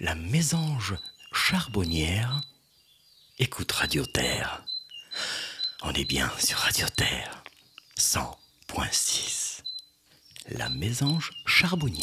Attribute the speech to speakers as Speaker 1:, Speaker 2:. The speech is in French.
Speaker 1: la mésange charbonnière écoute Radio Terre. On est bien sur Radio Terre 100.6. La mésange charbonnière.